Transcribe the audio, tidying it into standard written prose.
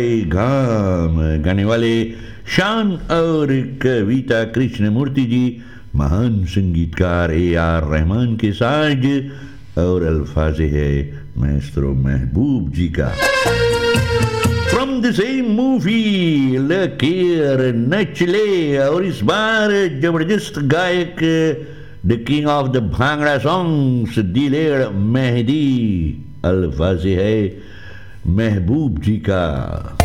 घाम गाने वाले शान और कविता कृष्णमूर्ति जी, महान संगीतकार ए.आर. रहमान के साज और अल्फाज है मास्टर महबूब जी का। फ्रॉम द सेम मूवी लकीर नचले, और इस बार जबरदस्त गायक the king of the bhangra songs दिलेर मेहदी, अल्फाज है महबूब जी का।